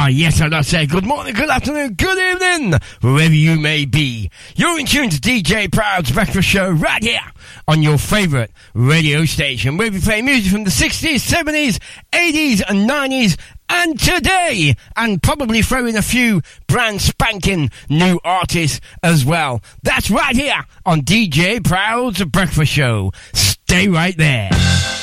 Yes, I'd say good morning, good afternoon, good evening, wherever you may be. You're in tune to DJ Proud's Breakfast Show right here on your favourite radio station, where we play music from the 60s, 70s, 80s and 90s, and today, and probably throw in a few brand spanking new artists as well. That's right here on DJ Proud's Breakfast Show. Stay right there.